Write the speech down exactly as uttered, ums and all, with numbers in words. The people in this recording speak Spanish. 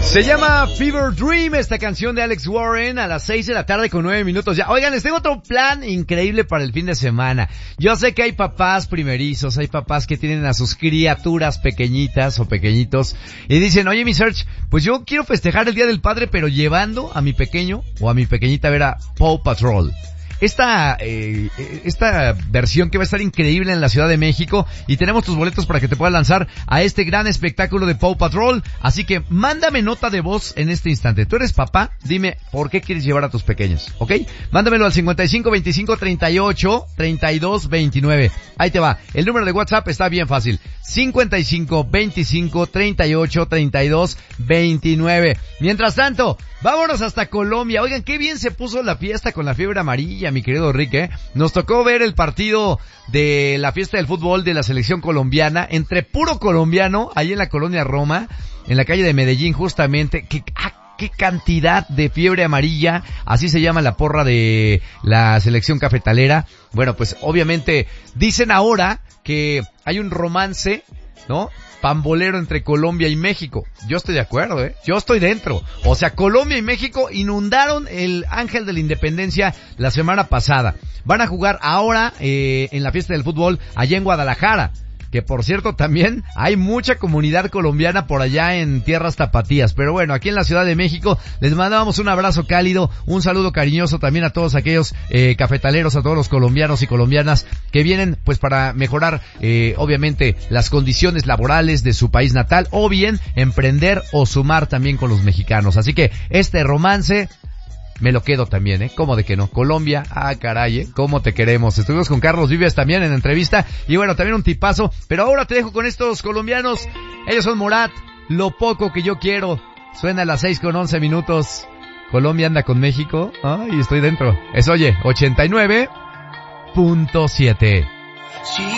Se llama Fever Dream, esta canción de Alex Warren, a las seis de la tarde con nueve minutos ya. Oigan, les tengo otro plan increíble para el fin de semana. Yo sé que hay papás primerizos, hay papás que tienen a sus criaturas pequeñitas o pequeñitos y dicen, oye mi Serge, pues yo quiero festejar el Día del Padre, pero llevando a mi pequeño o a mi pequeñita a ver a Paw Patrol. Esta, eh, esta versión que va a estar increíble en la Ciudad de México, y tenemos tus boletos para que te puedas lanzar a este gran espectáculo de Paw Patrol. Así que mándame nota de voz en este instante. Tú eres papá, dime por qué quieres llevar a tus pequeños, ¿ok? Mándamelo al cincuenta y cinco veinticinco treinta y ocho treinta y dos veintinueve. Ahí te va. El número de WhatsApp está bien fácil. cincuenta y cinco veinticinco treinta y ocho treinta y dos veintinueve. Mientras tanto, vámonos hasta Colombia. Oigan, qué bien se puso la fiesta con la fiebre amarilla, mi querido Rick, ¿eh? Nos tocó ver el partido de la fiesta del fútbol de la selección colombiana, entre puro colombiano, ahí en la colonia Roma, en la calle de Medellín, justamente. ¡Qué, ah, qué cantidad de fiebre amarilla! Así se llama la porra de la selección cafetalera. Bueno, pues obviamente dicen ahora que hay un romance, ¿no?, pambolero entre Colombia y México. Yo estoy de acuerdo, ¿eh? Yo estoy dentro. O sea, Colombia y México inundaron el Ángel de la Independencia la semana pasada. Van a jugar ahora eh, en la fiesta del fútbol allá en Guadalajara. Que por cierto también hay mucha comunidad colombiana por allá en tierras tapatías. Pero bueno, aquí en la Ciudad de México les mandamos un abrazo cálido, un saludo cariñoso también a todos aquellos eh, cafetaleros, a todos los colombianos y colombianas que vienen pues para mejorar eh, obviamente las condiciones laborales de su país natal, o bien emprender o sumar también con los mexicanos. Así que este romance me lo quedo también, ¿eh? ¿Cómo de que no? Colombia, ah, caray, ¿eh? ¿Cómo te queremos? Estuvimos con Carlos Vives también en entrevista, y bueno, también un tipazo, pero ahora te dejo con estos colombianos. Ellos son Morat, Lo Poco Que Yo Quiero. Suena a las seis con once minutos. Colombia anda con México. Ay, estoy dentro. Es, oye, ochenta y nueve punto siete.